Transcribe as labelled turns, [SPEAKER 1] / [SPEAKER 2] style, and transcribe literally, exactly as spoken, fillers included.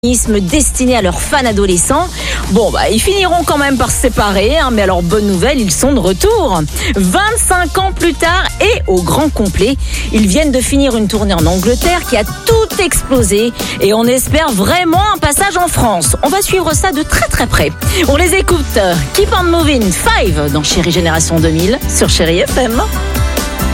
[SPEAKER 1] destiné à leurs fans adolescents. Bon, bah, ils finiront quand même par se séparer, hein, mais alors, bonne nouvelle, ils sont de retour. vingt-cinq ans plus tard et au grand complet, ils viennent de finir une tournée en Angleterre qui a tout explosé et on espère vraiment un passage en France. On va suivre ça de très très près. On les écoute. Keep on Moving, Five dans Chérie Génération deux mille sur Chérie F M.